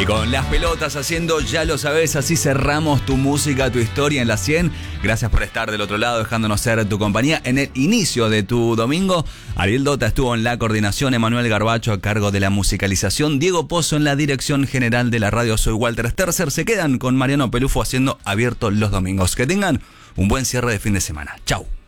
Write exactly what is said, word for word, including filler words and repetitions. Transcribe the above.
Y con las pelotas haciendo Ya lo sabes, así cerramos tu música, tu historia en la cien. Gracias por estar del otro lado, dejándonos ser tu compañía en el inicio de tu domingo. Ariel Dota estuvo en la coordinación, Emanuel Garbacho a cargo de la musicalización, Diego Pozo en la dirección general de la radio. Soy Walter Sterzer. Se quedan con Mariano Pelufo haciendo Abierto los domingos. Que tengan un buen cierre de fin de semana. Chau.